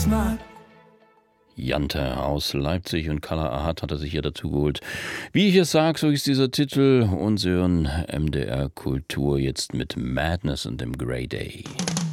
Jante aus Leipzig und Kala Ahat hat er sich hier dazu geholt. Wie ich es sage, so ist dieser Titel und Sie hören MDR Kultur jetzt mit Madness und dem Grey Day.